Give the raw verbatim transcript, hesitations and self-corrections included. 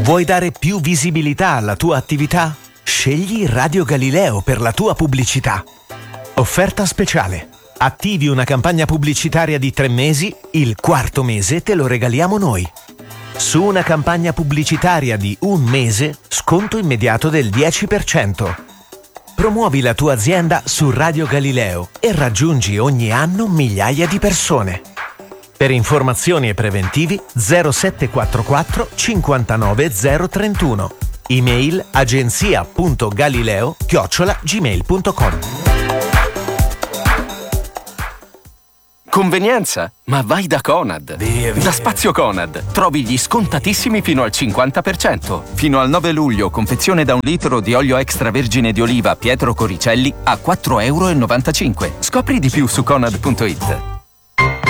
Vuoi dare più visibilità alla tua attività? Scegli Radio Galileo per la tua pubblicità. Offerta speciale. Attivi una campagna pubblicitaria di tre mesi, il quarto mese te lo regaliamo noi. Su una campagna pubblicitaria di un mese, sconto immediato del dieci per cento. Promuovi la tua azienda su Radio Galileo e raggiungi ogni anno migliaia di persone. Per informazioni e preventivi zero sette quattro quattro cinquantanove zero trentuno. Email agenzia punto galileo chiocciola gmail punto com. Convenienza? Ma vai da Conad! Via, via. Da Spazio Conad trovi gli scontatissimi fino al cinquanta per cento. Fino al nove luglio, confezione da un litro di olio extravergine di oliva Pietro Coricelli a quattro virgola novantacinque euro. Scopri di più su conad punto it.